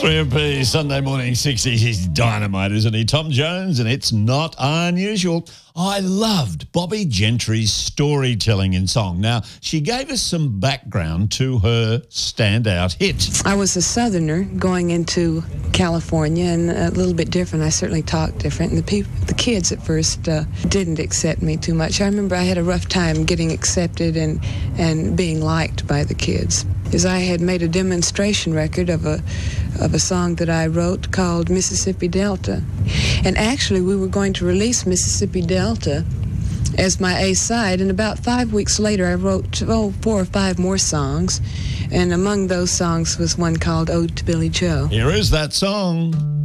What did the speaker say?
3MP, Sunday morning, 60s. He's dynamite, isn't he? Tom Jones, and it's not unusual. I loved Bobbie Gentry's storytelling in song. Now, she gave us some background to her standout hit. I was a Southerner going into California, and a little bit different. I certainly talked different, and the kids at first didn't accept me too much. I remember I had a rough time getting accepted and being liked by the kids, because I had made a demonstration record of a song that I wrote called Mississippi Delta. And actually, we were going to release Mississippi Delta as my A-side, and about 5 weeks later, I wrote 4 or 5 more songs, and among those songs was one called Ode to Billy Joe. Here is that song.